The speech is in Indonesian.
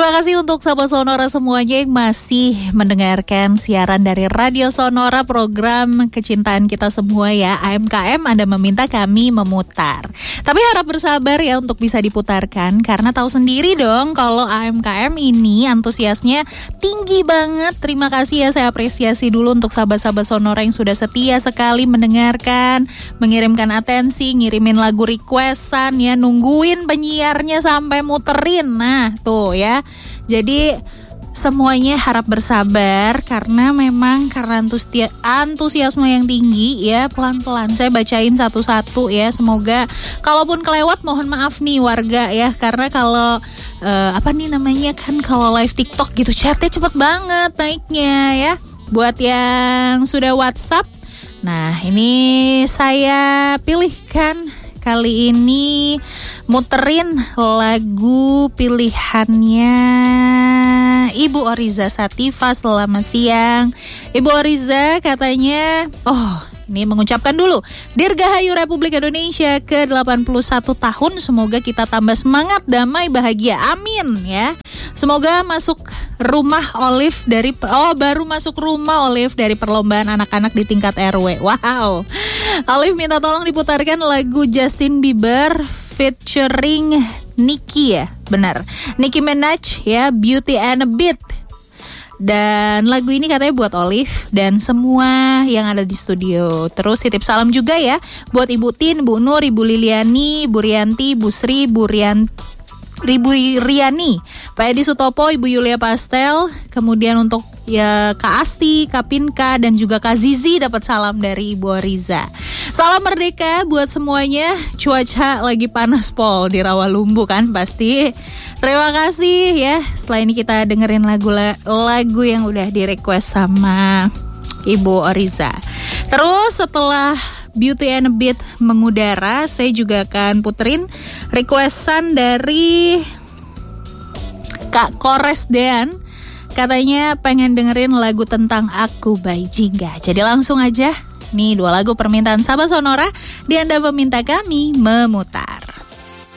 Terima kasih untuk sahabat Sonora semuanya yang masih mendengarkan siaran dari Radio Sonora, program kecintaan kita semua ya, AMKM. Anda meminta kami memutar, tapi harap bersabar ya untuk bisa diputarkan, karena tahu sendiri dong kalau AMKM ini antusiasnya tinggi banget. Terima kasih ya, saya apresiasi dulu untuk sahabat-sahabat Sonora yang sudah setia sekali mendengarkan, mengirimkan atensi, ngirimin lagu requestan ya, nungguin penyiarnya sampai muterin. Nah tuh ya, jadi semuanya harap bersabar karena memang karena antusiasme yang tinggi ya. Pelan-pelan saya bacain satu-satu ya. Semoga kalaupun kelewat mohon maaf nih warga ya, karena kalau kalau live TikTok gitu chatnya cepet banget naiknya ya. Buat yang sudah WhatsApp, nah ini saya pilihkan kali ini muterin lagu pilihannya Ibu Oriza Sativa. Selamat siang Ibu Oriza, katanya ini mengucapkan dulu Dirgahayu Republik Indonesia ke-81 tahun. Semoga kita tambah semangat, damai, bahagia. Amin ya. Semoga masuk rumah Olive dari baru masuk rumah Olive dari perlombaan anak-anak di tingkat RW. Wow. Olive minta tolong diputarkan lagu Justin Bieber featuring Nicki ya. Benar. Nicki Minaj ya, Beauty and a Beat. Dan lagu ini katanya buat Olive dan semua yang ada di studio. Terus titip salam juga ya buat Ibu Tin, Bu Nur, Ibu Liliani, Bu Rianti, Bu Sri, Bu Riani, Pak Edi Sutopo, Ibu Yulia Pastel. Kemudian untuk ya Kak Asti, Kak Pinka, dan juga Kak Zizi dapat salam dari Ibu Oriza. Salam merdeka buat semuanya. Cuaca lagi panas pol di Rawalumbu kan pasti. Terima kasih ya. Setelah ini kita dengerin lagu yang udah di request sama Ibu Oriza. Terus setelah Beauty and a Beat mengudara, saya juga akan puterin requestan dari Kak Kores Dean. Katanya pengen dengerin lagu tentang Aku by Jingga. Jadi langsung aja, nih 2 lagu permintaan sahabat Sonora di Anda meminta kami memutar.